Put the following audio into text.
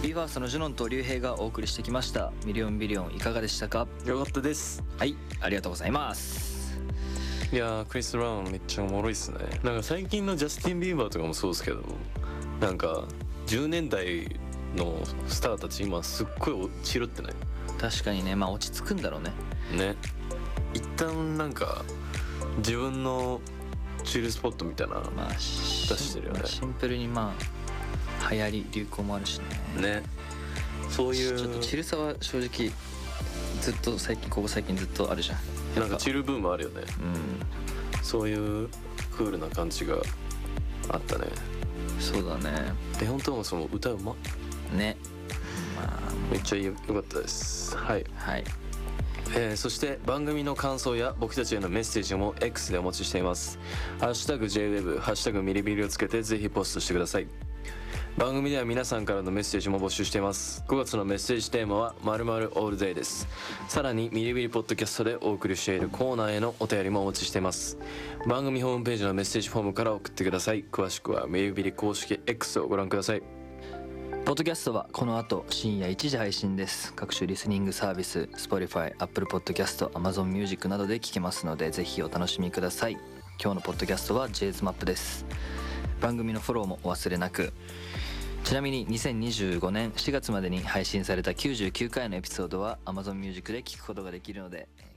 BE:FIRST のジュノンとリュウヘイがお送りしてきましたミリオンビリオン、いかがでしたか？ よかったです。 はい、ありがとうございます。 いやー、クリス・ブラウンめっちゃおもろいっすね。なんか最近のジャスティン・ビーバーとかもそうですけど、なんか10年代のスターたち今すっごい落ちるってない？ 確かにね、まあ落ち着くんだろうね。 ね、一旦なんか自分のチルスポットみたいなまあ出してるよね。 シンプルにまあ流行り流行もあるしね。 ね、そういうちょっとチルさは正直ずっとここ最近ずっとあるじゃん。 なんかチルブームあるよね。 うん、 そういうクールな感じがあったね。 そうだね。 で本当もその歌うまね、まあめっちゃ良かったです。はい、 はい。 そして番組の感想や僕たちへのメッセージも X でお待ちしています。ハッシュタグ JWEB、ハッシュタグミリビリをつけてぜひポストしてください。番組では皆さんからのメッセージも募集しています。5月のメッセージテーマは〇〇オールデイです。さらにミリビリポッドキャストでお送りしているコーナーへのお便りもお待ちしています。番組ホームページのメッセージフォームから送ってください。詳しくはミリビリ公式 X をご覧ください。 ポッドキャストはこの後深夜1時配信です。各種リスニングサービス Spotify、Apple Podcast、Amazon Music などで聞けますので、ぜひお楽しみください。今日のポッドキャストは JSMAP です。番組のフォローもお忘れなく。ちなみに2025年4月までに配信された99回のエピソードは Amazon Music で聞くことができるので、